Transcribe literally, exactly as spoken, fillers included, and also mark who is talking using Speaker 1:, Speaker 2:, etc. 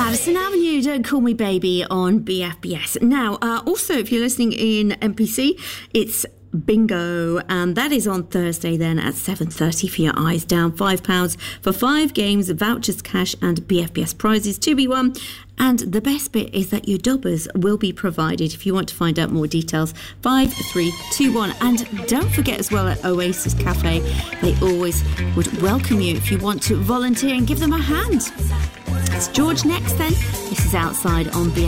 Speaker 1: Madison Avenue, Don't Call Me Baby on B F B S. Now, uh, also, if you're listening in M P C, it's Bingo, and that is on Thursday then at seven thirty for your eyes down. Five pounds for five games, vouchers, cash and B F B S prizes to be won. And the best bit is that your dobbers will be provided. If you want to find out more details, five three two one. And don't forget as well at Oasis Cafe, they always would welcome you if you want to volunteer and give them a hand. It's George next then. This is Outside on B F B S.